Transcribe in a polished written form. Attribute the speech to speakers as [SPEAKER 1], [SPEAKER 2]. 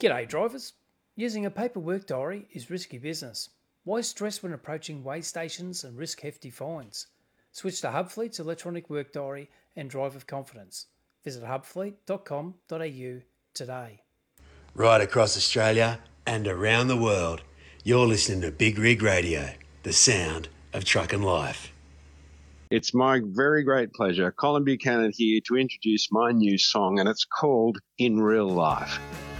[SPEAKER 1] G'day drivers. Using a paper work diary is risky business. Why stress when approaching weigh stations and risk hefty fines? Switch to Hubfleet's electronic work diary and drive with confidence. Visit hubfleet.com.au today.
[SPEAKER 2] Right across Australia and around the world, you're listening to Big Rig Radio, the sound of trucking life.
[SPEAKER 3] It's my very great pleasure, Colin Buchanan here, to introduce my new song, and it's called In Real Life.